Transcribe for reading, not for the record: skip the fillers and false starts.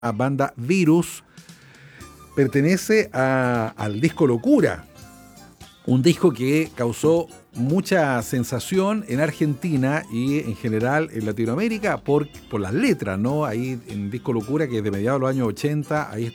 banda Virus, pertenece al disco Locura, un disco que causó mucha sensación en Argentina y en general en Latinoamérica por las letras, ¿no? Ahí en Disco Locura, que es de mediados de los años 80, ahí